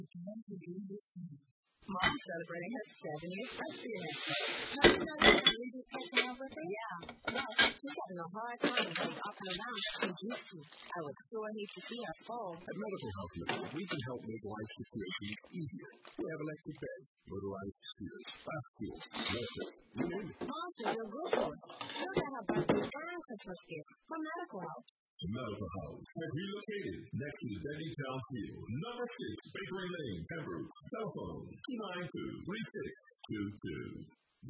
Mom's celebrating her 70th birthday next week. Now, you know that Lindsay's taking over with her? Yeah. Well, she's having a hard time getting up and around like she used to. I would sure hate to see her fall. At Medical Health Unit, we can help make life situations easier. We have electric beds, motorized steers, fast fuels, nurses, you name it. Mom's a real good for us. She'll get her birthday and Christmas gifts from Medical Health. Medical House has relocated next to the Dennytown Field, number 6, Bakery Lane, Pembroke. Telephone 292-3622.